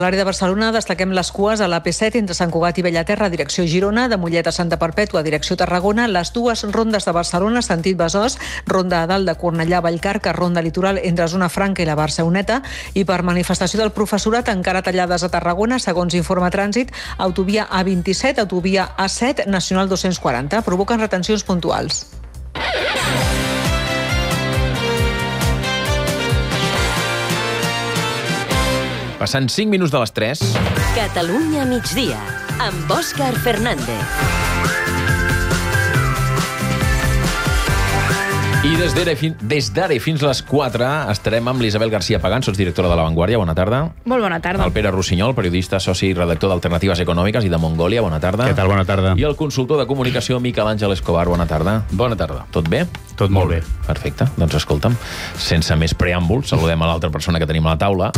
A l'àrea de Barcelona destaquem les cues a l'AP7 entre Sant Cugat i Bellaterra, direcció Girona, de Mollet a Santa Perpètua, direcció Tarragona, les dues rondes de Barcelona, sentit Besòs, ronda a dalt de Cornellà a Vallcarca, ronda litoral entre Zona Franca i la Barceloneta, i per manifestació del professorat encara tallades a Tarragona, segons informa Trànsit, autovia A27, autovia A7, Nacional 240, provoquen retencions puntuals. Passant 5 minuts de les 3. Catalunya migdia, amb Òscar Fernández. I des d'ara fins les 4 estarem amb l'Isabel García Pagán, sotsdirectora de La Vanguardia. Bona tarda. Molt bona tarda. El Pere Rossinyol, periodista, soci i redactor d'Alternatives Econòmiques i de Mongòlia. Bona tarda. Què tal? Bona tarda. I el consultor de comunicació Miquel Àngel Escobar. Bona tarda. Bona tarda. Tot bé? Tot molt bé. Perfecte. Doncs escolta'm, sense més preàmbuls, saludem a l'altra persona que tenim a la taula.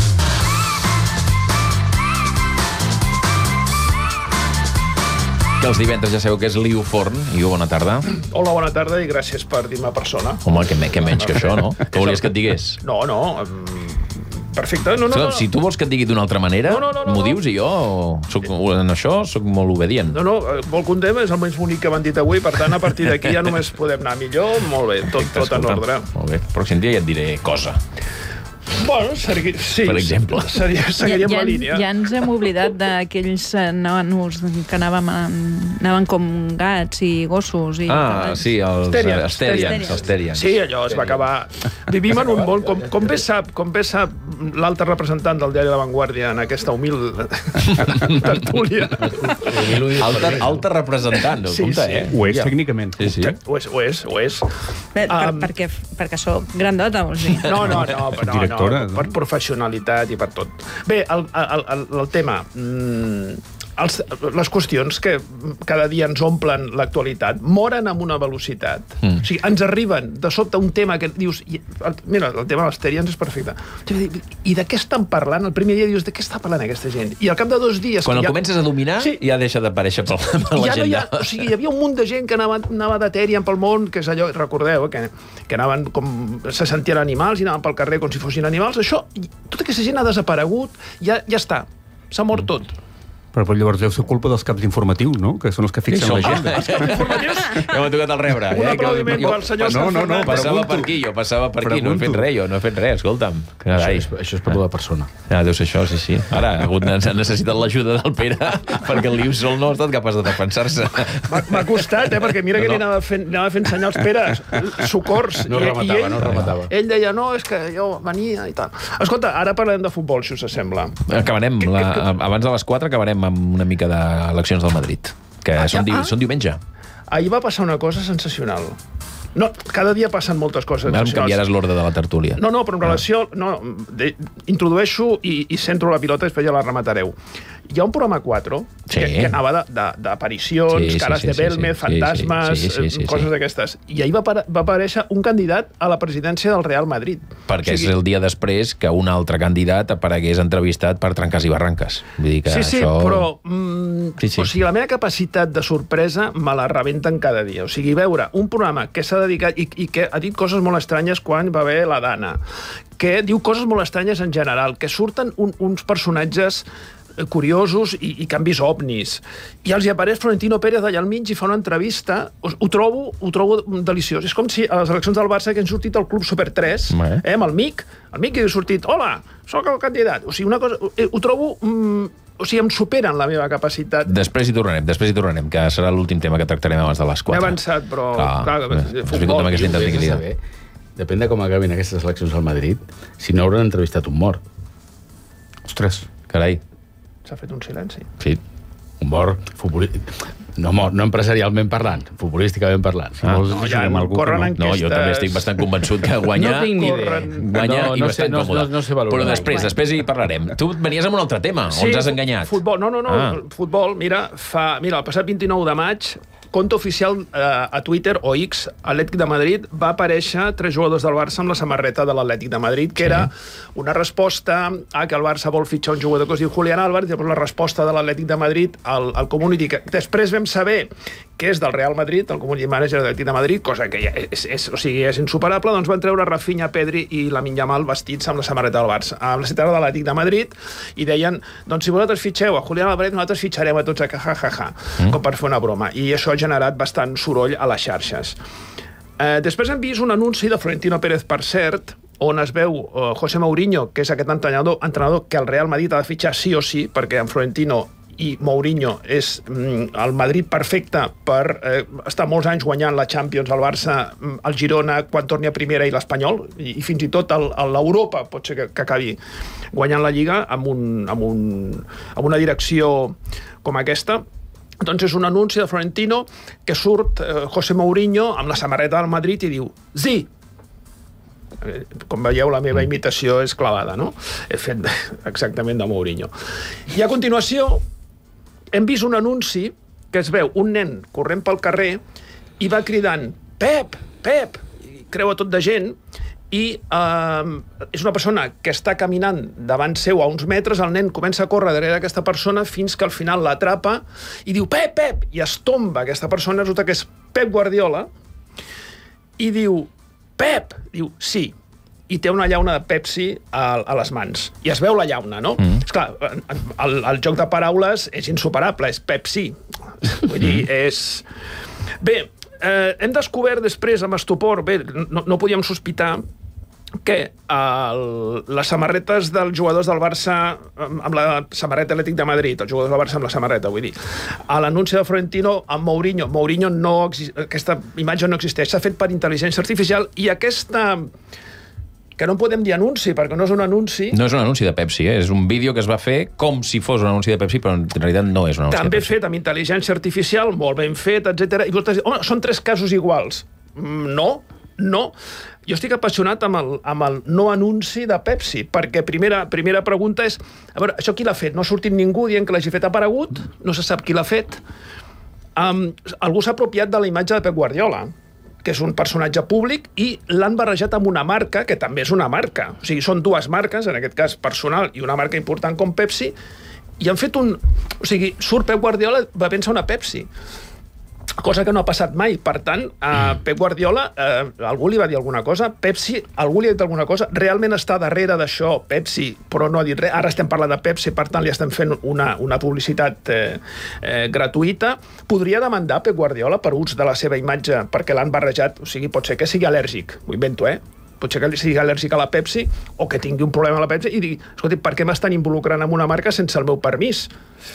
Que els divendres ja sabeu que és Liu Forn. Liu, bona tarda. Hola, bona tarda i gràcies per dir-me persona. Home, que menys que això, no? Què volies que et digués? No, perfecte. No. Si tu vols que et digui d'una altra manera, m'ho dius i jo en això soc molt obedient. No, molt content, és el menys bonic que m'han dit avui, per tant, a partir d'aquí ja només podem anar millor. Molt bé, tot en ordre. Molt bé, pròxim dia ja et diré cosa. Bueno, sí, per exemple. Seguiríem la línia. Ja ens hem oblidat d'aquells nanos que anaven com gats i gossos. Sí, els Asterians. Sí, allò es va acabar. Vivim en un món, com bé sap l'altre representant del diari La Vanguardia en aquesta humil tertúlia. Altre representant, compte, eh? Ho és, tècnicament. Ho és. Perquè sóc grandota, vols dir? No, per professionalitat i per tot. Bé, el tema... Les qüestions que cada dia ens omplen l'actualitat moren amb una velocitat. O sigui, ens arriben de sobte un tema que dius... Mira, el tema de les Asterians és perfecte. I de què estan parlant? El primer dia dius, de què està parlant aquesta gent? I al cap de 2 dies... Quan el comences a dominar, ja deixa d'aparèixer per l'agenda. O sigui, hi havia un munt de gent que anava d'Ethereum pel món, que és allò, recordeu, que anaven com... se sentien animals i anaven pel carrer com si fossin animals. Això, tota aquesta gent ha desaparegut, ja està. S'ha mort tot. Però llavors deu ser culpa dels caps informatius, no? Que són els que fixen l'agenda. Els caps informatius? Ja m'ha tocat el rebre. Un aplaudiment pel senyor Sant Fernández. Passava per aquí, no he fet res, escolta'm. Això és per la persona. Deu ser això, sí. Ara ha necessitat l'ajuda del Pere perquè el Liu sol no ha estat capaç de defensar-se. M'ha costat, perquè mira que li anava fent senyals, Pere, socors. No rematava. Ell deia, no, és que jo venia i tal. Escolta, ara parlem de futbol, si us sembla. Acabarem, abans de les 4 acabarem amb una mica d'eleccions del Madrid, que són diumenge. Ahir va passar una cosa sensacional. No, cada dia passen moltes coses sensacionals. Em canviaràs l'ordre de la tertúlia. No, però en relació... Introdueixo i centro la pilota, després ja la rematareu. Hi ha un programa 4 que anava d'aparicions, cares de Belmez, fantasmes, coses d'aquestes. I ahir va aparèixer un candidat a la presidència del Real Madrid. Perquè és el dia després que un altre candidat aparegués entrevistat per Trancas i Barranques. Vull dir que això... però... O sigui, la meva capacitat de sorpresa me la rebenten cada dia. O sigui, veure un programa que s'ha dedicat i que ha dit coses molt estranyes quan va haver la Dana, que diu coses molt estranyes en general, que surten uns personatges curiosos i canvis ovnis. I els hi apareix Florentino Pérez d'allà al mig i fa una entrevista. Ho trobo deliciós. És com si a les eleccions del Barça que han sortit al Club Super 3, amb el Mic que ha sortit, hola, sóc el candidat. O sigui, una cosa... Ho trobo... O sigui, em superen la meva capacitat. Després hi tornarem, que serà l'últim tema que tractarem abans de les 4. M'he avançat, però... Depèn de com acabin aquestes eleccions al Madrid, si no hauran entrevistat un mort. Ostres, carai. S'ha fet un silenci. Sí. Un mort no empresarialment parlant, futbolísticament parlant. No, jo també estic bastant convençut que guanyar... No tinc ni idea. Guanyar i bastant còmode. No sé valorar. Però després hi parlarem. Tu venies amb un altre tema, on ens has enganyat. Futbol, futbol, mira, el passat 29 de maig, compte oficial a Twitter o X, Atlètic de Madrid, va aparèixer 3 jugadors del Barça amb la samarreta de l'Atlètic de Madrid, que era una resposta a que el Barça vol fitxar un jugador que es diu Julián Álvarez, i la resposta de l'Atlètic de Madrid al Community. Després vam saber que és del Real Madrid, el community manager de l'Atlètic de Madrid, cosa que ja és insuperable, doncs van treure Rafinha, Pedri i Lamine Yamal vestits amb la samarreta del Barça, amb la samarreta de l'Atlètic de Madrid, i deien, doncs si vosaltres fitxeu a Julián Álvarez, nosaltres fitxarem a tots a ja, com per fer una broma. I això ha generat bastant soroll a les xarxes. Després hem vist un anunci de Florentino Pérez, per cert, on es veu José Mourinho, que és aquest entrenador que el Real Madrid ha de fitxar sí o sí, perquè en Florentino i Mourinho és el Madrid perfecte per estar molts anys guanyant la Champions, el Barça, el Girona, quan torni a primera, i l'Espanyol, i fins i tot l'Europa pot ser que acabi guanyant la Lliga amb una direcció com aquesta. Doncs és un anunci de Florentino que surt José Mourinho amb la samarreta del Madrid i diu sí. Com veieu, la meva imitació és clavada, no? He fet exactament de Mourinho. I a continuació hem vist un anunci que es veu un nen corrent pel carrer i va cridant Pep, Pep, i creua tot de gent, i és una persona que està caminant davant seu a uns metres, el nen comença a córrer darrere d'aquesta persona fins que al final l'atrapa i diu Pep, Pep, i es tomba aquesta persona, resulta que és Pep Guardiola, i diu Pep, diu sí, i té una llauna de Pepsi a les mans. I es veu la llauna, no? Esclar, el joc de paraules és insuperable, és Pepsi. Vull dir, és... Bé, hem descobert després, amb estupor, bé, no podíem sospitar que les samarretes dels jugadors del Barça amb la samarreta Atlètic de Madrid, els jugadors del Barça amb la samarreta, vull dir, a l'anunci de Florentino amb Mourinho no aquesta imatge no existeix, s'ha fet per intel·ligència artificial, i aquesta que no podem dir anunci, perquè no és un anunci... No és un anunci de Pepsi, és un vídeo que es va fer com si fos un anunci de Pepsi, però en realitat no és un anunci també de Pepsi. Fet amb intel·ligència artificial, molt ben fet, etc. I vosaltres dieu, home, són 3 casos iguals. No. Jo estic apassionat amb el no anunci de Pepsi, perquè primera pregunta és, a veure, això qui l'ha fet? No ha sortit ningú dient que l'hagi fet aparegut, no se sap qui l'ha fet. Algú s'ha apropiat de la imatge de Pep Guardiola, que és un personatge públic, i l'han barrejat amb una marca, que també és una marca. O sigui, són 2 marques, en aquest cas personal i una marca important com Pepsi, i han fet un... O sigui, surt Pep Guardiola, va pensar una Pepsi. Cosa que no ha passat mai. Per tant, Pep Guardiola, algú li va dir alguna cosa? Pepsi, algú li ha dit alguna cosa? Realment està darrere d'això Pepsi, però no ha dit res. Ara estem parlant de Pepsi, per tant, li estem fent una publicitat gratuïta. Podria demandar Pep Guardiola per ús de la seva imatge perquè l'han barrejat? O sigui, pot ser que sigui al·lèrgic. Ho invento, Pot ser que sigui al·lèrgic a la Pepsi o que tingui un problema a la Pepsi i digui, escolti, per què m'estan involucrant en una marca sense el meu permís?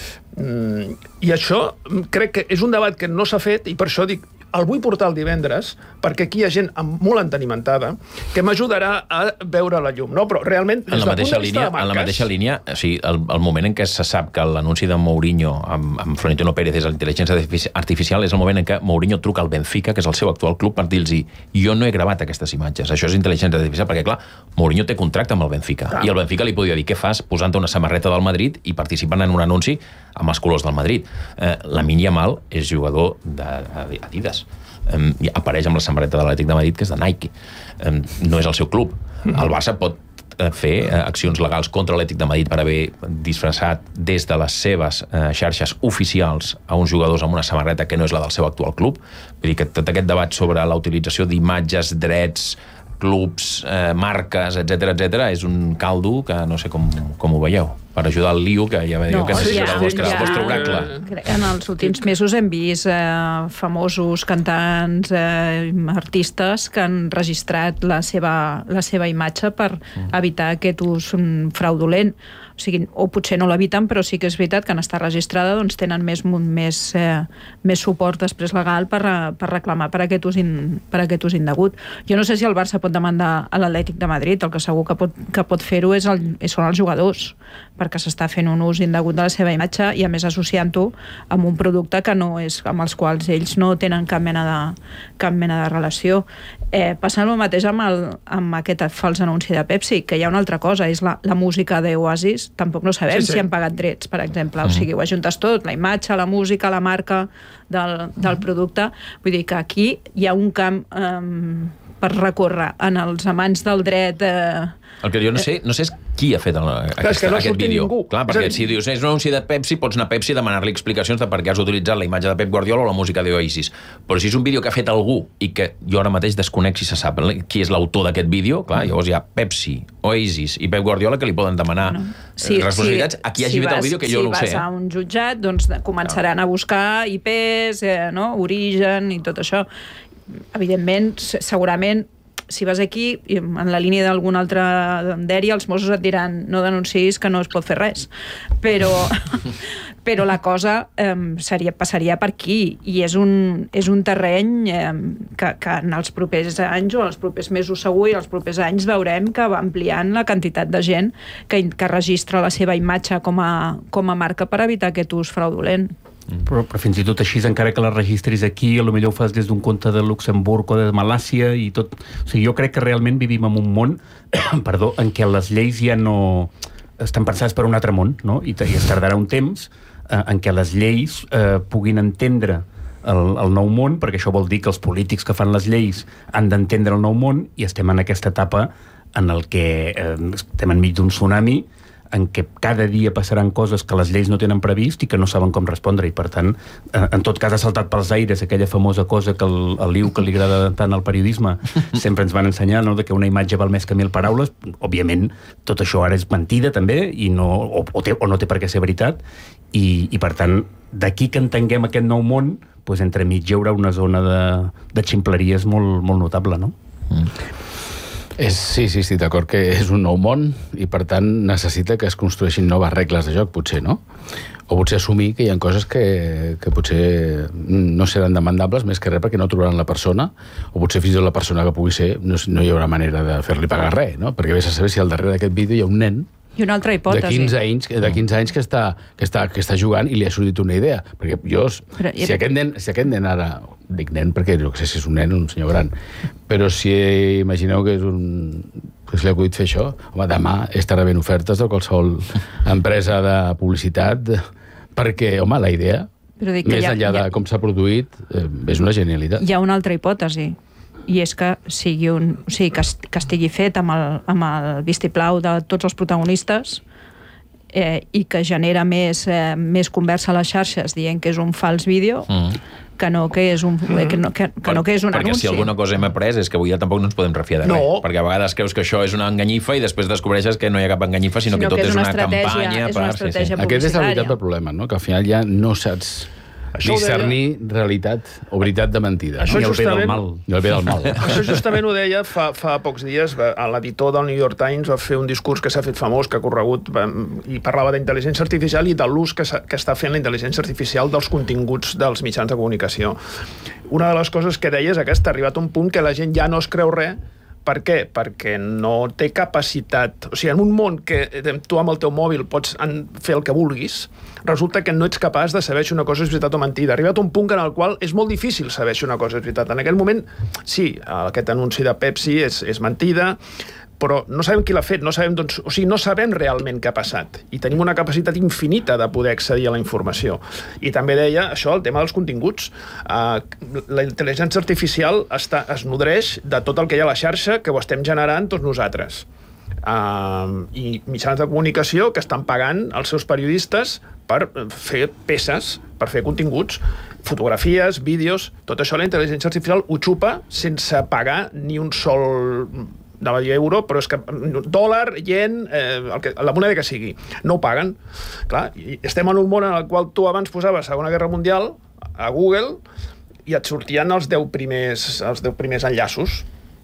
I això crec que és un debat que no s'ha fet, i per això dic, el vull portar el divendres, perquè aquí hi ha gent molt entenimentada que m'ajudarà a veure la llum, no? Però realment, des del punt de vista de marques... En la mateixa línia, o sigui, el moment en què se sap que l'anunci de Mourinho amb Florentino Pérez és l'intel·ligència artificial és el moment en què Mourinho truca al Benfica, que és el seu actual club, per dir-los jo no he gravat aquestes imatges, això és intel·ligència artificial, perquè clar, Mourinho té contracte amb el Benfica, i el Benfica li podia dir, què fas posant-te una samarreta del Madrid i participant en un anunci amb els colors del Madrid. Lamine Yamal és jugador d'Adidas, i apareix amb la samarreta de l'Atlètic de Madrid, que és de Nike. No és el seu club. El Barça pot fer accions legals contra l'Atlètic de Madrid per haver disfressat des de les seves xarxes oficials a uns jugadors amb una samarreta que no és la del seu actual club. Vull dir que tot aquest debat sobre la utilització d'imatges, drets, clubs, marques, etc és un caldo que no sé com ho veieu, per ajudar el lío, que ja veieu que necessita el vostre oracle. En els últims mesos hem vist famosos cantants, artistes que han registrat la seva imatge per evitar aquest ús fraudulent. O sigui, o potser no l'eviten, però sí que és veritat que en estar registrada doncs tenen més suport després legal per reclamar per aquest ús indegut. Jo no sé si el Barça pot demandar a l'Atlètic de Madrid, el que segur que pot fer-ho són els jugadors, perquè s'està fent un ús indegut de la seva imatge i a més associant-ho amb un producte que no és, amb els quals ells no tenen cap mena de relació. Passant el mateix amb aquest fals anunci de Pepsi, que hi ha una altra cosa, és la música d'Oasis, tampoc no sabem si han pagat drets, per exemple. O sigui, ho ajuntes tot, la imatge, la música, la marca del producte. Vull dir que aquí hi ha un camp recórrer en els amants del dret... El que jo no sé és qui ha fet aquest vídeo. Clar, perquè si dius és un anunci de Pepsi, pots anar a Pepsi i demanar-li explicacions de per què has utilitzat la imatge de Pep Guardiola o la música d'Oasis. Però si és un vídeo que ha fet algú i que jo ara mateix desconec si se sap qui és l'autor d'aquest vídeo, clar, llavors hi ha Pepsi, Oasis i Pep Guardiola que li poden demanar responsabilitats a qui hagi fet el vídeo, que jo no ho sé. Si vas a un jutjat, doncs començaran a buscar IPs, origen i tot això. Evidentment, segurament, si vas aquí, en la línia d'algun altre dèria, els Mossos et diran no denuncis que no es pot fer res. Però la cosa passaria per aquí, i és un terreny que en els propers anys o els propers mesos segur i els propers anys veurem que va ampliant la quantitat de gent que registra la seva imatge com a marca per evitar aquest ús fraudulent. Però fins i tot així, encara que la registris aquí, potser ho fas des d'un compte de Luxemburg o de Malàcia i tot. O sigui, jo crec que realment vivim en un món en què les lleis ja no estan pensades per un altre món, no? I es tardarà un temps en què les lleis puguin entendre el nou món, perquè això vol dir que els polítics que fan les lleis han d'entendre el nou món, i estem en aquesta etapa en el que estem enmig d'un tsunami en què cada dia passaran coses que les lleis no tenen previst i que no saben com respondre, i per tant, en tot cas ha saltat pels aires aquella famosa cosa que el Liu, que li agrada tant al periodisme, sempre ens van ensenyar, no?, de que una imatge val més que 1000 paraules. Òbviament, tot això ara és mentida també, i no té per què ser veritat, i per tant, d'aquí que entenguem aquest nou món, doncs entremig hi haurà una zona de ximpleries molt, molt notable, no? Sí, estic d'acord que és un nou món i, per tant, necessita que es construeixin noves regles de joc, potser, no? O potser assumir que hi ha coses que potser no seran demandables més que res perquè no trobaran la persona, o potser fins i tot la persona que pugui ser no hi haurà manera de fer-li pagar res, no? Perquè vés a saber si al darrere d'aquest vídeo hi ha un nen i una altra hipòtesi. De 15 anys que està jugant i li ha sortit una idea. Perquè si aquest nen ara... Dic nen perquè no sé si és un nen o un senyor gran. Però si imagineu que se li ha acudit fer això, home, demà estarà ben ofertes de qualsevol empresa de publicitat, perquè, home, la idea, més enllà de com s'ha produït, és una genialitat. Hi ha una altra hipòtesi, i és que que estigui fet amb el vistiplau de tots els protagonistes i que genera més conversa a les xarxes dient que és un fals vídeo, que no que és un anunci. Perquè si alguna cosa hem après és que avui ja tampoc no ens podem refiar de res. Perquè a vegades creus que això és una enganyifa i després descobreixes que no hi ha cap enganyifa, sinó que tot és una campanya. Aquest és el veritable problema, no? Que al final ja no saps discernir realitat o veritat de mentida. Això justament... I el bé del mal. Això justament ho deia fa pocs dies. L'editor del New York Times va fer un discurs que s'ha fet famós, que ha corregut, i parlava d'intel·ligència artificial i de l'ús que està fent la intel·ligència artificial dels continguts dels mitjans de comunicació. Una de les coses que deia és aquesta: ha arribat un punt que la gent ja no es creu res. Per què? Perquè no té capacitat... O sigui, en un món que tu amb el teu mòbil pots fer el que vulguis, resulta que no ets capaç de saber si una cosa és veritat o mentida. Ha arribat un punt en el qual és molt difícil saber si una cosa és veritat. En aquell moment, sí, aquest anunci de Pepsi és mentida, però no sabem qui l'ha fet, no sabem realment què ha passat, i tenim una capacitat infinita de poder accedir a la informació. I també deia això, el tema dels continguts. La intel·ligència artificial es nodreix de tot el que hi ha a la xarxa, que ho estem generant tots nosaltres. I mitjans de comunicació que estan pagant els seus periodistes per fer peces, per fer continguts, fotografies, vídeos, tot això la intel·ligència artificial ho xupa sense pagar ni un sol... anava a dir euro, però és que dòlar, yen, la moneda que sigui, no ho paguen. Clar, i estem en un món en el qual tu abans posaves Segona Guerra Mundial a Google i et sortien els 10 primers enllaços.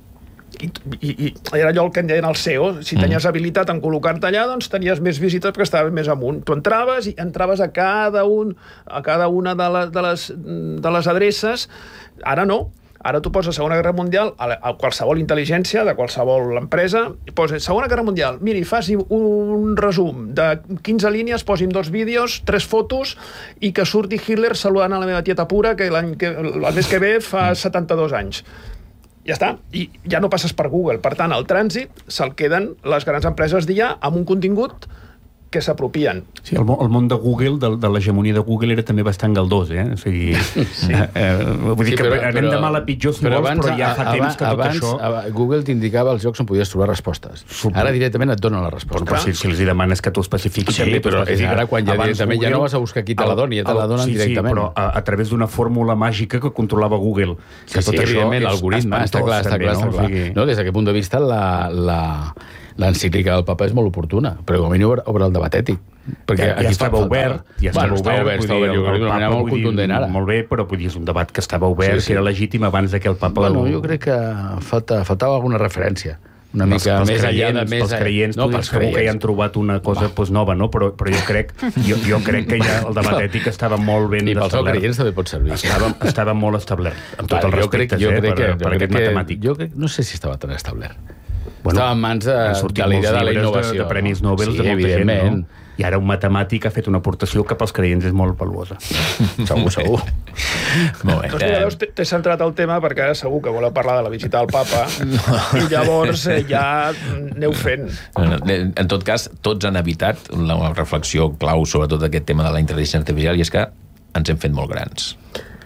I era allò el que en deien el SEO. Si tenies habilitat en col·locar-te allà, doncs tenies més visites perquè estaves més amunt. Tu entraves a cada una de les adreces. Ara no. Ara tu poses Segona Guerra Mundial a qualsevol intel·ligència de qualsevol empresa, i poses Segona Guerra Mundial, miri, faci un resum de 15 línies, posi'm 2 vídeos, 3 fotos, i que surti Hitler saludant a la meva tieta pura, que el mes que ve fa 72 anys. Ja està. I ja no passes per Google. Per tant, el trànsit se'l queden les grans empreses d'IA amb un contingut que s'apropien. Sí, el món de Google, de l'hegemonia de Google, era també bastant galdós, O sigui, vull dir que anem de mal a pitjor, si vols, però ja fa temps que tot això... Google t'indicava els llocs on podies trobar respostes. Ara directament et dona la resposta. Però si els demanes que t'ho especifiquis... Sí, però ara quan ja directament ja no vas a buscar qui te la doni, ja te la donen directament. Sí, però a través d'una fórmula màgica que controlava Google. Sí, evidentment, l'algoritme, està clar. No, des d'aquest punt de vista, l'encíclica del papa és molt oportuna, però com a mínim obre el debat ètic. Perquè ja estava obert. Estava obert, jo crec que era molt contundent ara. Molt bé, però és un debat que estava obert, que era legítim abans que el papa... Bueno, jo crec que faltava alguna referència. Una mica més enllà de... Pels creients, segur que ja han trobat una cosa nova, no? Però jo crec que ja el debat ètic estava molt ben establert. I pels creients també pot servir. Estava molt establert, amb tot el respecte per aquest matemàtic. Jo crec, no sé si estava tan establert. Estava en mans de la idea de la innovació. De premis Nobel de molta gent, no? I ara un matemàtic ha fet una aportació que pels creients és molt valuosa. Segur. Molt bé. Doncs t'he centrat el tema perquè ara segur que voleu parlar de la visita al papa i llavors ja aneu fent. En tot cas, tots han evitat una reflexió clau sobre tot aquest tema de la intel·ligència artificial, i és que ens hem fet molt grans.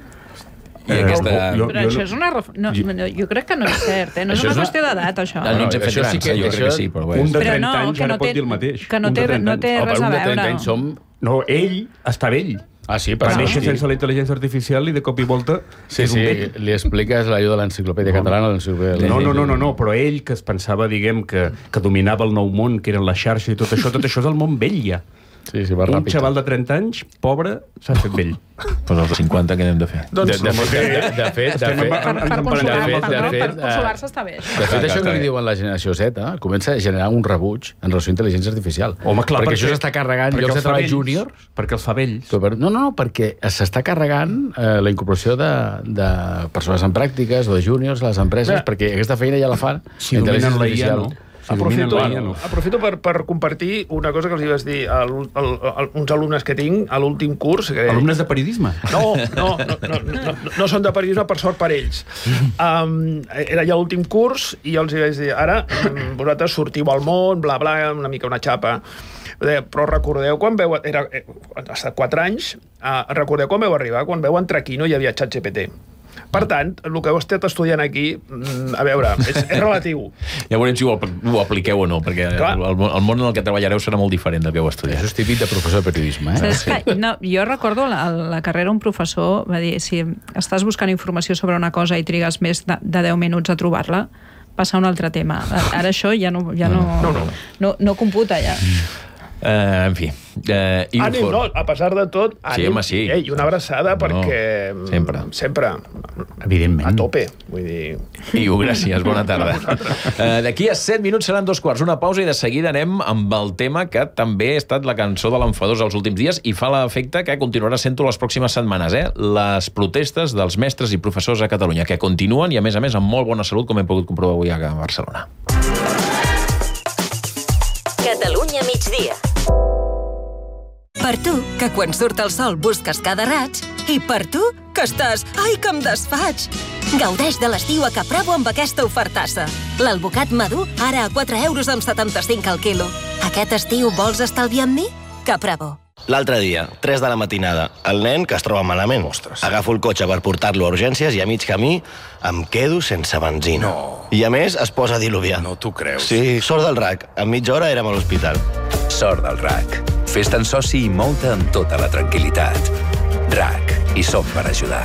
Però això és una... Jo crec que no és cert, no és una qüestió d'edat, això. No ens hem fet grans, jo crec que sí, però bé. Un de 30 anys ara pot dir el mateix. Que no té res a veure. No, ell està vell. Va néixer sense la intel·ligència artificial i de cop i volta és un vell. Li expliques l'allò de l'enciclopèdia catalana. No, però ell, que es pensava, diguem, que dominava el nou món, que eren les xarxes i tot això és el món vell, ja. Sí, va ràpid. Un xaval de 30 anys, pobre, s'ha fet vell. Doncs els de 50 què hem de fer? De fet, per consolar-se està bé. De fet, això que li diuen la generació Z comença a generar un rebuig en relació a intel·ligència artificial. Home, clar, perquè això s'està carregant llocs de treball júniors. Perquè els fa vells. No, perquè s'està carregant la incorporació de persones en pràctiques o de júniors a les empreses, perquè aquesta feina ja la fan intel·ligència artificial. Aprofito per compartir una cosa que els vaig dir a uns alumnes que tinc a l'últim curs. Alumnes de periodisme? No són de periodisme, per sort per ells. Era ja l'últim curs i jo els vaig dir, ara vosaltres sortiu al món, bla, bla, una mica una xapa. Però recordeu quan veu... Ha estat 4 anys. Recordeu quan veu arribar? Quan veu entrar aquí no hi havia ChatGPT. Per tant, el que heu estat estudiant aquí, a veure, és relatiu. Ja veurem si ho apliqueu o no, perquè el món en el que treballareu serà molt diferent del que heu estudiat. Això és típic de professor de periodisme. Jo recordo la carrera, un professor va dir, si estàs buscant informació sobre una cosa i trigues més de 10 minuts a trobar-la, passa a un altre tema. Ara això ja no computa, ja. En fi. Ànim, no, a pesar de tot, ànim. Sí. I una abraçada perquè... Sempre. Evidentment. A tope. Vull dir... Iu, gràcies, bona tarda. D'aquí a 7 minuts seran 2 quarts. Una pausa i de seguida anem amb el tema que també ha estat la cançó de l'Enfadós els últims dies i fa l'efecte que continuarà sent-ho les pròximes setmanes. Les protestes dels mestres i professors a Catalunya, que continuen i, a més, amb molt bona salut, com hem pogut comprovar avui a Barcelona. Catalunya migdia. Per tu, que quan surt el sol busques cada raig, i per tu, que estàs... Ai, que em desfaig! Gaudeix de l'estiu a Capravo amb aquesta ofertassa. L'alvocat madur, ara a 4,75 € al quilo. Aquest estiu vols estalviar amb mi? Capravo. L'altre dia, 3 de la matinada, el nen que es troba malament. Ostres. Agafo el cotxe per portar-lo a urgències i a mig camí em quedo sense benzina. No. I a més es posa a diluviar. No t'ho creus. Sí, sort del RAC. En mitja hora érem a l'hospital. Sort del RAC. Fes-te'n soci i mou-te amb tota la tranquil·litat. RAC. Hi som per ajudar.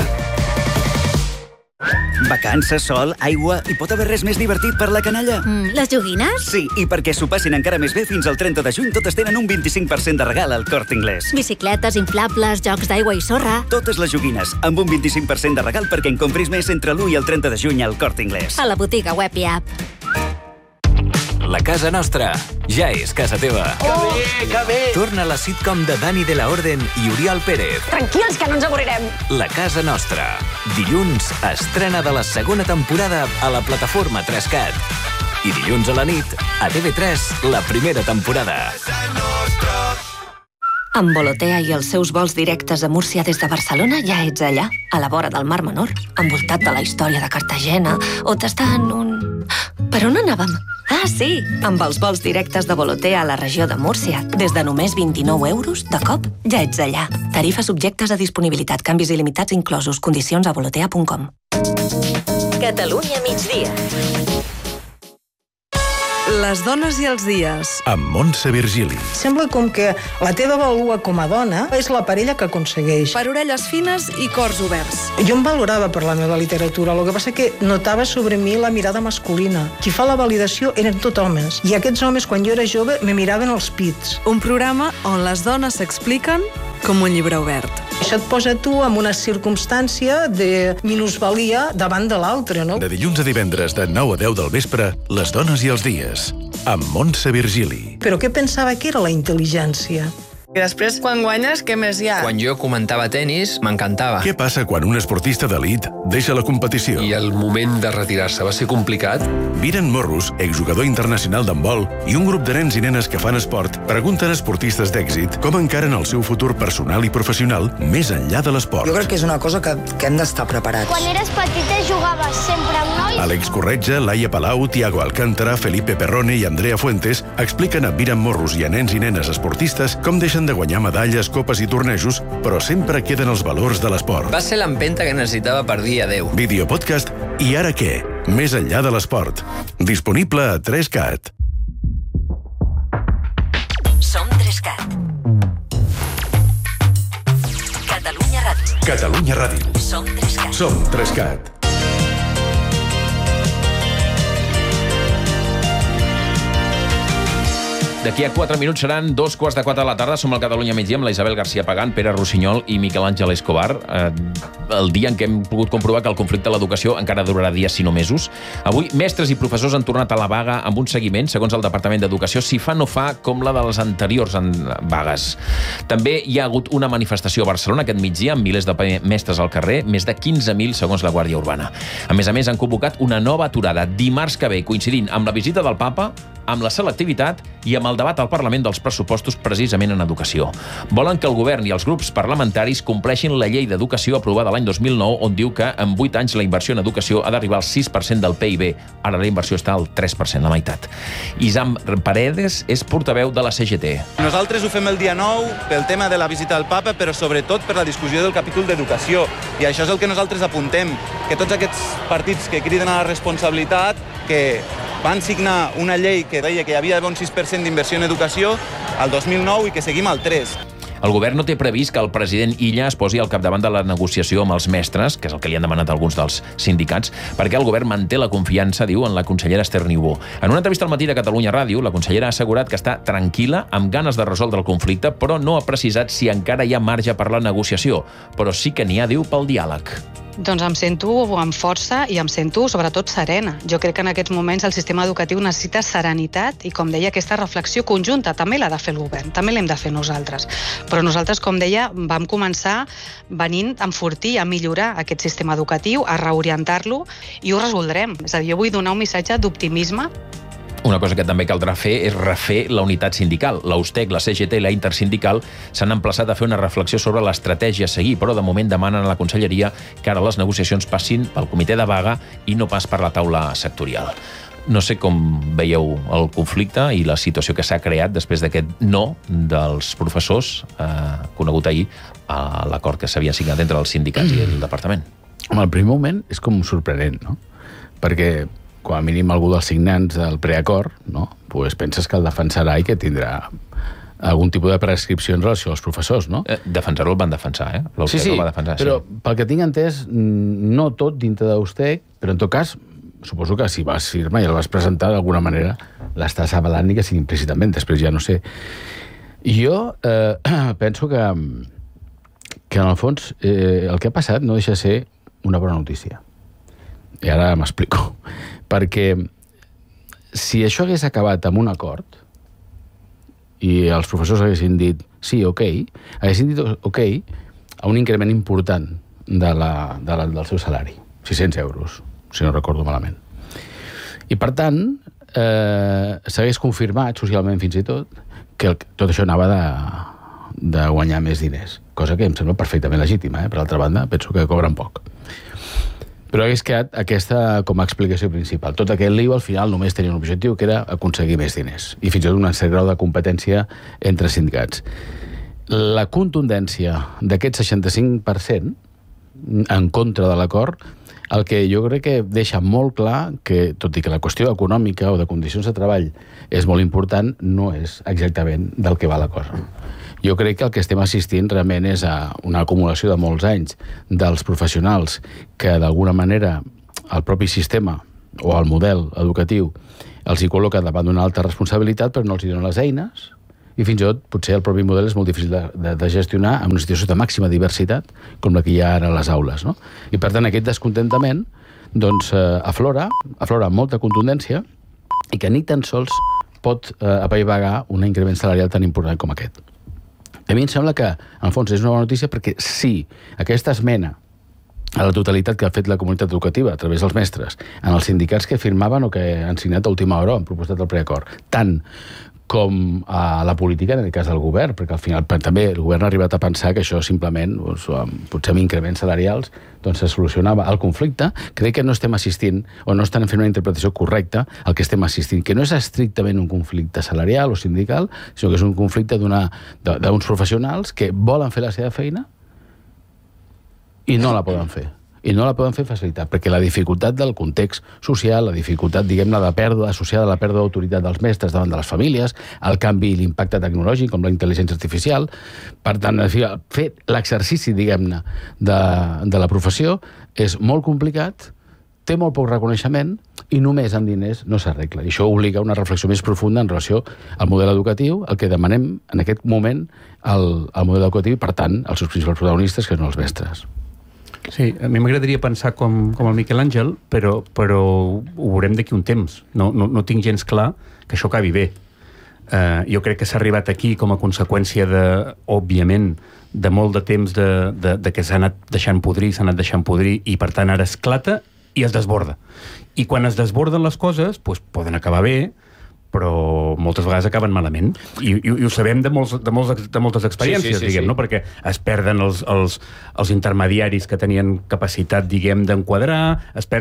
Vacances, sol, aigua i pot haver res més divertit per la canalla? Les joguines? Sí, i perquè s'ho passin encara més bé, fins al 30 de juny totes tenen un 25% de regal al Corte Inglés. Bicicletes, inflables, jocs d'aigua i sorra... Totes les joguines, amb un 25% de regal perquè en compris més entre l'1 i el 30 de juny al Corte Inglés. A la botiga web i app. La casa nostra ja és casa teva. Oh, que bé! Torna la sitcom de Dani de la Orden i Oriol Pérez. Tranquils, que no ens avorrirem. La casa nostra. Dilluns, estrena de la segona temporada a la plataforma 3Cat. I dilluns a la nit, a TV3, la primera temporada. Amb Volotea i els seus vols directes a Múrcia des de Barcelona ja ets allà, a la vora del Mar Menor, envoltat de la història de Cartagena, o tastant un Per on anàvem? Ah, sí, amb els vols directes de Volotea a la regió de Múrcia. Des de només 29 euros, de cop, ja ets allà. Tarifes subjectes a disponibilitat, canvis il·limitats inclosos, condicions a volotea.com. Catalunya migdia. Les dones i els dies. Amb Montse Virgili. Sembla com que la teva valua com a dona és la parella que aconsegueix. Per orelles fines i cors oberts. Jo em valorava per la meva literatura, el que passa que notava sobre mi la mirada masculina. Qui fa la validació eren tot homes. I aquests homes, quan jo era jove, me miraven els pits. Un programa on les dones s'expliquen com un llibre obert. Això et posa tu en una circumstància de minusvalia davant de l'altre, no? De dilluns a divendres, de 9 a 10 del vespre, Les dones i els dies, amb Montse Virgili. Però què pensava que era la intel·ligència? I després, quan guanyes, què més hi ha? Quan jo comentava tenis, m'encantava. Què passa quan un esportista d'elit deixa la competició? I el moment de retirar-se va ser complicat? Viren Morros, exjugador internacional d'handbol, i un grup de nens i nenes que fan esport pregunten a esportistes d'èxit com encaren el seu futur personal i professional més enllà de l'esport. Jo crec que és una cosa que hem d'estar preparats. Quan eres petita jugaves sempre amb nois? Àlex Corretja, Laia Palau, Tiago Alcántara, Felipe Perrone i Andrea Fuentes expliquen a Viren Morros i a nens i nenes esportistes com deixen de guanyar medalles, copes i tornejos, però sempre queden els valors de l'esport. Va ser l'empenta que necessitava per dir adeu. Videopodcast I ara què? Més enllà de l'esport. Disponible a 3CAT. Som 3CAT. Catalunya Ràdio. Catalunya Ràdio. Som 3CAT. Som 3CAT. D'aquí a 4 minuts seran 3:45 de la tarda. Som al Catalunya migdia amb la Isabel García Pagán, Pere Rossinyol i Miquel Àngel Escobar. El dia en què hem pogut comprovar que el conflicte a l'educació encara durarà dies, si no mesos. Avui, mestres i professors han tornat a la vaga amb un seguiment, segons el Departament d'Educació, si fa no fa com la de les anteriors vagues. També hi ha hagut una manifestació a Barcelona aquest migdia amb milers de mestres al carrer, més de 15.000 segons la Guàrdia Urbana. A més, han convocat una nova aturada dimarts que ve, coincidint amb la visita del Papa, amb la selectivitat i amb el debat al Parlament dels pressupostos precisament en educació. Volen que el govern i els grups parlamentaris compleixin la llei d'educació aprovada l'any 2009, on diu que en 8 anys la inversió en educació ha d'arribar al 6% del PIB. Ara la inversió està al 3%, la meitat. Isam Paredes és portaveu de la CGT. Nosaltres ho fem el dia 9 pel tema de la visita al Papa, però sobretot per la discussió del capítol d'educació. I això és el que nosaltres apuntem, que tots aquests partits que criden a la responsabilitat, que van signar una llei que deia que hi havia d'haver un 6% d'inversió en educació al 2009 i que seguim al 3%. El govern no té previst que el president Illa es posi al capdavant de la negociació amb els mestres, que és el que li han demanat alguns dels sindicats, perquè el govern manté la confiança, diu, en la consellera Esther Niubó. En una entrevista al matí de Catalunya Ràdio, la consellera ha assegurat que està tranquil·la, amb ganes de resoldre el conflicte, però no ha precisat si encara hi ha marge per la negociació. Però sí que n'hi ha, diu, pel diàleg. Doncs em sento amb força i em sento sobretot serena. Jo crec que en aquests moments el sistema educatiu necessita serenitat i, com deia, aquesta reflexió conjunta també l'ha de fer el govern, també l'hem de fer nosaltres. Però nosaltres, com deia, vam començar venint a enfortir, a millorar aquest sistema educatiu, a reorientar-lo i ho resoldrem. És a dir, jo vull donar un missatge d'optimisme. Una cosa que també caldrà fer és refer la unitat sindical. L'Austec, la CGT i la Intersindical s'han emplaçat a fer una reflexió sobre l'estratègia a seguir, però de moment demanen a la Conselleria que ara les negociacions passin pel comitè de vaga i no pas per la taula sectorial. No sé com veieu el conflicte i la situació que s'ha creat després d'aquest no dels professors, conegut ahir, a l'acord que s'havia signat entre els sindicats i el departament. Home, al primer moment és com sorprenent, no? Perquè com a mínim algú dels signants del preacord, no? Pues penses que el defensarà i que tindrà algun tipus de prescripció en relació als professors, no? Defensar-ho el van defensar, eh? Sí, el va defensar, però pel que tinc entès, no tot dintre d'Austec, però en tot cas, suposo que si vas firmar i el vas presentar d'alguna manera, l'estàs avalant ni que sigui implícitament, després ja no sé. Jo penso que en el fons el que ha passat no deixa de ser una bona notícia. I ara m'explico. Perquè si això hagués acabat amb un acord i els professors haguessin dit sí, ok, haguessin dit ok a un increment important del seu salari, 600 euros, si no recordo malament. I per tant, s'hagués confirmat socialment fins i tot que tot això anava de guanyar més diners, cosa que em sembla perfectament legítima, Per altra banda, penso que cobren poc. Però hagués quedat aquesta com a explicació principal. Tot aquest lío, al final, només tenia un objectiu, que era aconseguir més diners. I fins i tot un cert grau de competència entre sindicats. La contundència d'aquest 65% en contra de l'acord, el que jo crec que deixa molt clar que, tot i que la qüestió econòmica o de condicions de treball és molt important, no és exactament del que va l'acord. Jo crec que el que estem assistint realment és a una acumulació de molts anys dels professionals que, d'alguna manera, el propi sistema o el model educatiu els hi col·loca davant d'una alta responsabilitat, però no els hi dona les eines, i fins i tot potser el propi model és molt difícil de gestionar en una situació de màxima diversitat com la que hi ha ara a les aules, no? I per tant aquest descontentament doncs aflora amb molta contundència i que ni tan sols pot apaivagar un increment salarial tan important com aquest. A mi em sembla que, en el fons, és una bona notícia perquè si aquesta esmena a la totalitat que ha fet la comunitat educativa a través dels mestres, en els sindicats que firmaven o que han signat a última hora o han proposat el preacord, tant com a la política, en el cas del govern, perquè al final també el govern ha arribat a pensar que això simplement, potser amb increments salarials, doncs se solucionava el conflicte. Crec que no estem assistint, o no estan fent una interpretació correcta al que estem assistint, que no és estrictament un conflicte salarial o sindical, sinó que és un conflicte d'uns professionals que volen fer la seva feina i no la poden fer. I no la poden fer facilitat, perquè la dificultat del context social, la dificultat, diguem-ne, de pèrdua, associada a la pèrdua d'autoritat dels mestres davant de les famílies, el canvi i l'impacte tecnològic, com la intel·ligència artificial, per tant, fer l'exercici, diguem-ne, de la professió és molt complicat, té molt poc reconeixement i només amb diners no s'arregla. I això obliga a una reflexió més profunda en relació al model educatiu, el que demanem en aquest moment al model educatiu i, per tant, als seus principals protagonistes, que són els mestres. Sí, a mi m'agradaria pensar com el Miquel Àngel, però ho veurem d'aquí un temps. No tinc gens clar que això acabi bé. Jo crec que s'ha arribat aquí com a conseqüència òbviament, de molt de temps de que s'ha anat deixant podrir, i per tant ara esclata i es desborda. I quan es desborden les coses, doncs poden acabar bé, però moltes vegades acaben malament. I ho sabem de moltes experiències, diguem, no? Perquè es perden els intermediaris que tenien capacitat, diguem, d'enquadrar,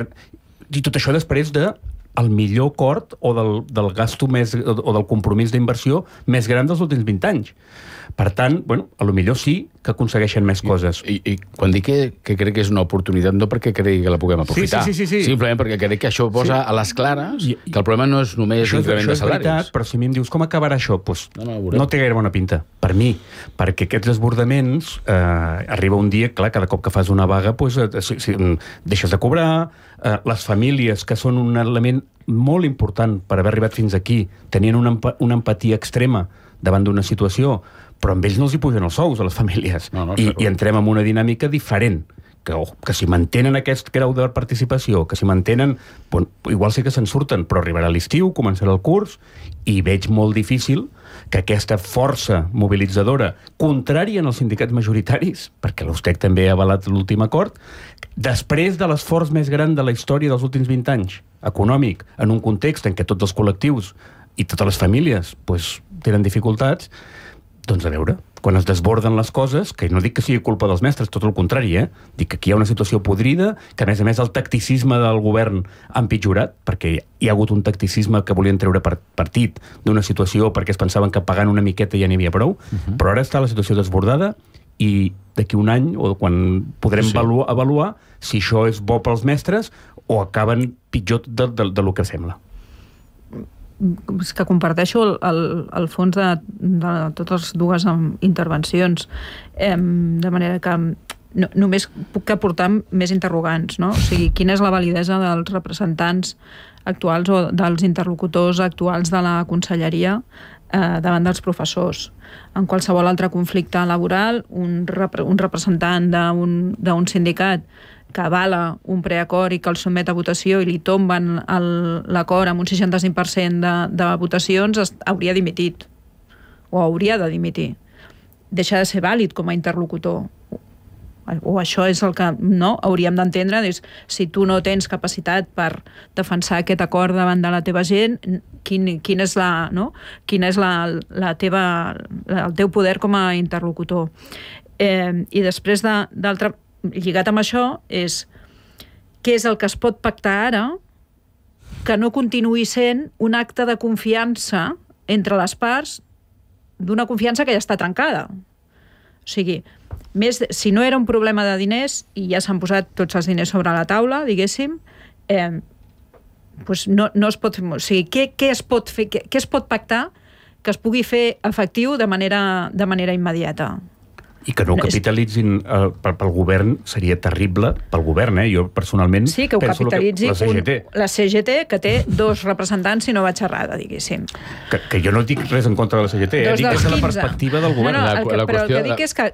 i tot això després del millor acord o del gasto més, o del compromís d'inversió més gran dels últims 20 anys. Per tant, bueno, a lo millor sí que aconsegueixen més coses. I quan dic que crec que és una oportunitat, no perquè cregui que la puguem aprofitar, sí. simplement perquè crec que això posa a les clares que el problema no és només l'increment de salaris. Això és veritat, però si a mi em dius com acabarà això, doncs no té gaire bona pinta, per mi, perquè aquests desbordaments arriba un dia, clar, cada cop que fas una vaga deixes de cobrar, les famílies, que són un element molt important per haver arribat fins aquí, tenien una empatia extrema davant d'una situació, però amb ells no els hi pugen els sous a les famílies. I entrem en una dinàmica diferent, que si mantenen aquest grau de participació, que si mantenen, igual sí que se'n surten, però arribarà l'estiu, començarà el curs, i veig molt difícil que aquesta força mobilitzadora, contrària en els sindicats majoritaris, perquè l'USTEC també ha avalat l'últim acord, després de l'esforç més gran de la història dels últims 20 anys, econòmic, en un context en què tots els col·lectius i totes les famílies tenen dificultats, doncs a veure, quan es desborden les coses, que no dic que sigui culpa dels mestres, tot el contrari, dic que aquí hi ha una situació podrida, que a més el tacticisme del govern ha empitjorat, perquè hi ha hagut un tacticisme que volien treure partit d'una situació perquè es pensaven que pagant una miqueta ja n'hi havia prou, però ara està la situació desbordada i d'aquí un any, o quan podrem avaluar si això és bo pels mestres o acaben pitjor del que sembla. És que comparteixo el fons de totes dues intervencions, de manera que només puc aportar més interrogants, no? O sigui, quina és la validesa dels representants actuals o dels interlocutors actuals de la conselleria davant dels professors. En qualsevol altre conflicte laboral, un representant d'un sindicat que avala un preacord i que el sotmet a votació i li tomben l'acord amb un 65% de votacions, hauria dimitit o hauria de dimitir. Deixa de ser vàlid com a interlocutor. O això és el que hauríem d'entendre, si tu no tens capacitat per defensar aquest acord davant de la teva gent, quin és el teu poder com a interlocutor. I després lligat amb això és què és el que es pot pactar ara que no continuï sent un acte de confiança entre les parts, d'una confiança que ja està trencada. O sigui, si no era un problema de diners i ja s'han posat tots els diners sobre la taula, diguéssim, doncs no es pot fer... O sigui, què es pot fer, què es pot pactar que es pugui fer efectiu de manera immediata? I que no ho capitalitzin pel govern seria terrible pel govern, Jo personalment sí, que ho capitalitzi la CGT, que té 2 representants i no vaig errada, diguéssim. Que jo no dic res en contra de la CGT, dic des de la perspectiva del govern. Però el que dic és que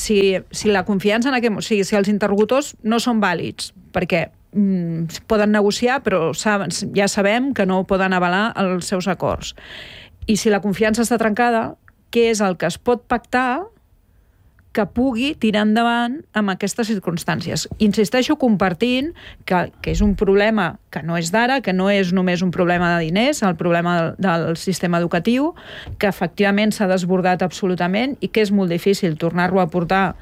si la confiança en aquest... O sigui, si els interlocutors no són vàlids, perquè poden negociar, però ja sabem que no poden avalar els seus acords. I si la confiança està trencada, què és el que es pot pactar que pugui tirar endavant amb aquestes circumstàncies. Insisteixo compartint que és un problema que no és d'ara, que no és només un problema de diners, el problema del sistema educatiu, que efectivament s'ha desbordat absolutament i que és molt difícil tornar-lo a portar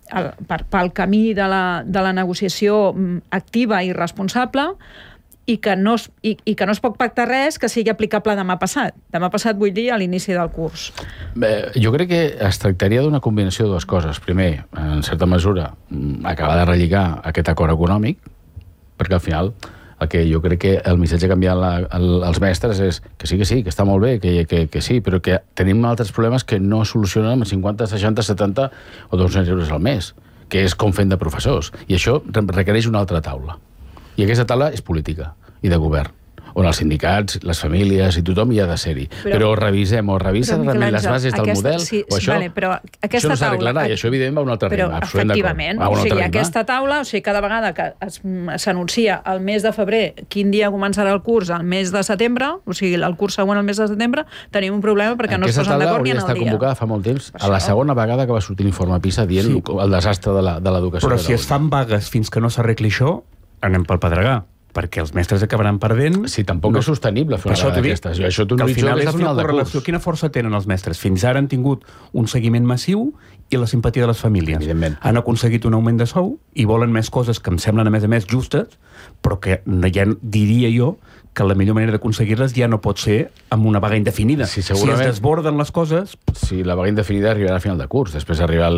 pel camí de la negociació activa i responsable, i que no es pot pactar res que sigui aplicable demà passat. Demà passat vull dir a l'inici del curs. Bé, jo crec que es tractaria d'una combinació de dues coses. Primer, en certa mesura, acabar de relligar aquest acord econòmic, perquè al final el que jo crec que el missatge que envien els mestres és que sí, que està molt bé, que sí, però que tenim altres problemes que no solucionen amb 50, 60, 70 o 200 euros al mes, que és com fent de professors. I això requereix una altra taula. I aquesta taula és política i de govern, on els sindicats, les famílies i tothom hi ha de ser-hi. Però revisa realment les bases del model, o això, però aquesta això no s'ha taula... d'aclarar, i això evidentment va a un altre ritme. Però efectivament, o sigui, aquesta taula, o sigui, cada vegada que s'anuncia el mes de febrer quin dia començarà el curs, el mes de setembre, o sigui, el curs següent al mes de setembre, tenim un problema perquè no es posen d'acord ni en el dia. Aquesta taula hauria d'estar convocada fa molt temps, a la segona vegada que va sortir l'informe PISA dient el desastre de l'educació. Però si es fan vagues fins que no s'arregli això, anem pel pedregar, perquè els mestres acabaran perdent... Sí, tampoc és sostenible fer una d'aquestes. Això t'ho al final és una correlació. Quina força tenen els mestres? Fins ara han tingut un seguiment massiu i la simpatia de les famílies. Han aconseguit un augment de sou i volen més coses que em semblen, a més justes, però que ja diria jo que la millor manera d'aconseguir-les ja no pot ser amb una vaga indefinida. Si es desborden les coses... Si la vaga indefinida arribarà a final de curs, després arribarà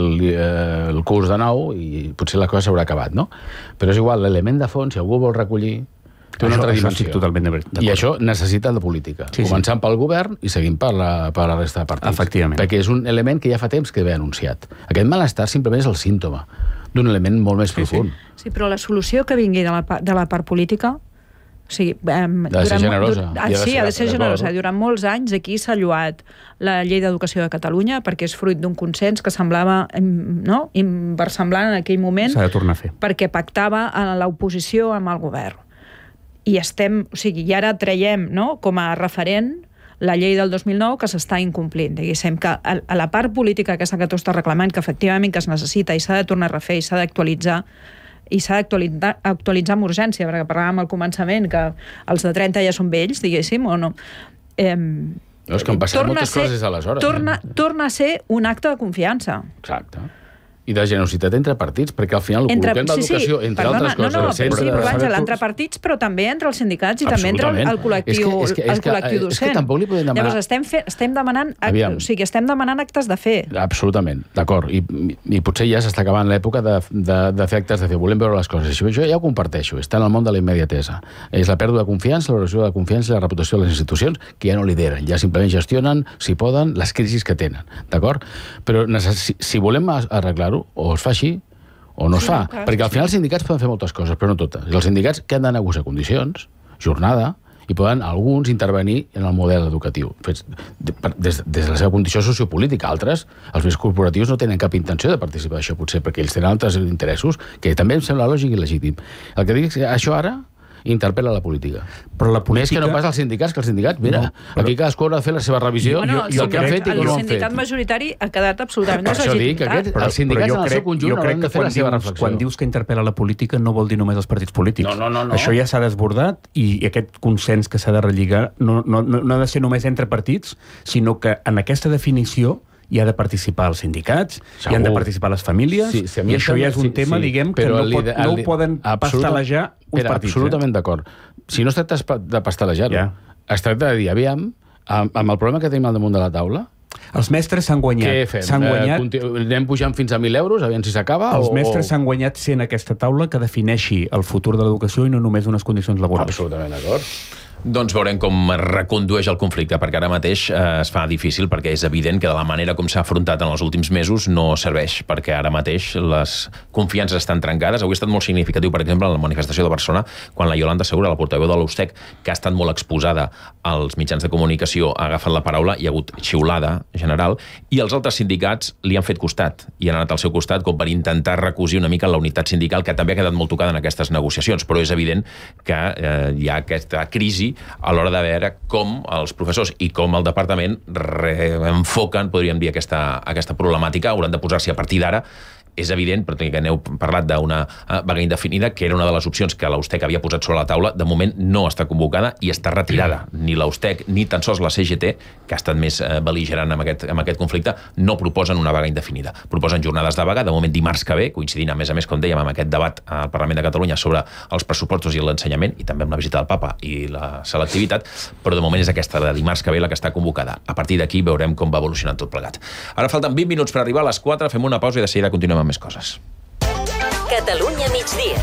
el curs de nou i potser la cosa s'haurà acabat, no? Però és igual, l'element de fons, si algú vol recollir, té una altra dimensió. Totalment d'acord. I això necessita la política. Començant pel govern i seguint per la resta de partits. Efectivament. Perquè és un element que ja fa temps que ve anunciat. Aquest malestar simplement és el símptoma d'un element molt més profund. Sí, però la solució que vingui de la part política... O sigui, ha de ser generosa. Sí, ha de ser generosa. Durant molts anys aquí s'ha lloat la llei d'educació de Catalunya perquè és fruit d'un consens que semblava inversemblant en aquell moment. S'ha de tornar a fer. Perquè pactava a l'oposició amb el govern. I ara traiem com a referent la llei del 2009 que s'està incomplint. Diguéssim que a la part política aquesta que tu estàs reclamant, que efectivament que es necessita i s'ha de tornar a refer i s'ha d'actualitzar, i s'ha d'actualitzar amb urgència, perquè parlàvem al començament que els de 30 ja són vells, diguéssim, o no. No, és que han passat moltes coses des d'aleshores. Torna a ser un acte de confiança. Exacte. I de generositat entre partits, perquè al final ho col·loquem l'educació, entre altres coses. Entre partits, però també entre els sindicats i també entre el col·lectiu docent. És que tampoc li podem demanar... Llavors estem demanant actes de fe. Absolutament, d'acord. I potser ja s'està acabant l'època de fer actes de fe. Volem veure les coses. Això ja ho comparteixo. Està en el món de la immediatesa. És la pèrdua de confiança, l'erosió de la confiança i la reputació de les institucions, que ja no lideren. Ja simplement gestionen, si poden, les crisis que tenen. D'acord? Però si volem arreglar-ho, o es fa així o no es fa, perquè al final els sindicats poden fer moltes coses, però no totes. I els sindicats que han de negociar condicions, jornada, i poden alguns intervenir en el model educatiu, des de la seva condició sociopolítica. Altres, els més corporatius, no tenen cap intenció de participar d'això, potser, perquè ells tenen altres interessos, que també em sembla lògic i legítim. El que dic és que això ara interpel·la la política. Però la política... Més que no pas als sindicats, que els sindicats, mira, aquí cadascú haurà de fer la seva revisió i el que han fet i com no han fet. El sindicat majoritari ha quedat absolutament deslegitimitat. Els sindicats en el seu conjunt hauran de fer la seva reflexió. Quan dius que interpel·la la política no vol dir només els partits polítics. No. Això ja s'ha desbordat i aquest consens que s'ha de relligar no ha de ser només entre partits, sinó que en aquesta definició hi ha de participar els sindicats, hi han de participar les famílies, i això ja és un tema, diguem, que no ho poden pastelejar uns partits. Absolutament d'acord. Si no es tracta de pastelejar-ho, es tracta de dir, aviam, amb el problema que tenim al damunt de la taula, els mestres s'han guanyat. Què fem? Anem pujant fins a 1.000 euros, aviam si s'acaba? Els mestres s'han guanyat sent aquesta taula que defineixi el futur de l'educació i no només unes condicions laborals. Absolutament d'acord. Doncs veurem com es recondueix el conflicte, perquè ara mateix es fa difícil, perquè és evident que de la manera com s'ha afrontat en els últims mesos no serveix, perquè ara mateix les confiances estan trencades. Avui ha estat molt significatiu, per exemple, en la manifestació de Barcelona, quan la Iolanda Segura, la portaveu de l'USTEC, que ha estat molt exposada als mitjans de comunicació, ha agafat la paraula, hi ha hagut xiulada general, i els altres sindicats li han fet costat, i han anat al seu costat com per intentar recosir una mica la unitat sindical, que també ha quedat molt tocada en aquestes negociacions, però és evident que hi ha aquesta crisi a l'hora de veure com els professors i com el departament reenfoquen, podríem dir, aquesta problemàtica. Hauran de posar-s'hi a partir d'ara. És evident, però que n'heu parlat d'una vaga indefinida, que era una de les opcions que l'USTEC havia posat sobre la taula. De moment no està convocada i està retirada. Ni l'USTEC ni tan sols la CGT, que ha estat més bel·ligerant amb aquest conflicte, no proposen una vaga indefinida. Proposen jornades de vaga, de moment dimarts que ve, coincidint a més, com dèiem, amb aquest debat al Parlament de Catalunya sobre els pressupostos i l'ensenyament, i també amb la visita del Papa i la selectivitat, però de moment és aquesta de dimarts que ve la que està convocada. A partir d'aquí veurem com va evolucionant tot plegat. Ara falten 20 minuts per arribar a les 4, fem una pausa i de seguida continuem amb més coses. Catalunya migdia.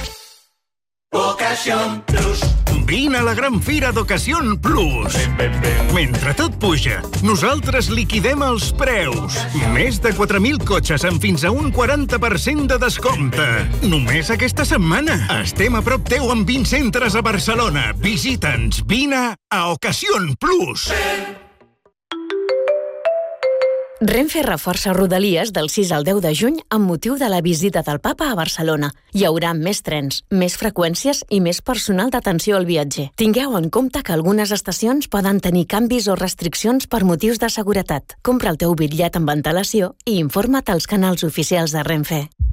Ocasión Plus. Vine a la gran fira d'Ocasión Plus. Mentre tot puja, nosaltres liquidem els preus. Més de 4.000 cotxes amb fins a un 40% de descompte. Només aquesta setmana. Estem a prop teu amb 20 centres a Barcelona. Visita'ns. Vine a Ocasión Plus. Renfe reforça Rodalies del 6 al 10 de juny amb motiu de la visita del Papa a Barcelona. Hi haurà més trens, més freqüències i més personal d'atenció al viatger. Tingueu en compte que algunes estacions poden tenir canvis o restriccions per motius de seguretat. Compra el teu bitllet amb antelació i informa't als canals oficials de Renfe.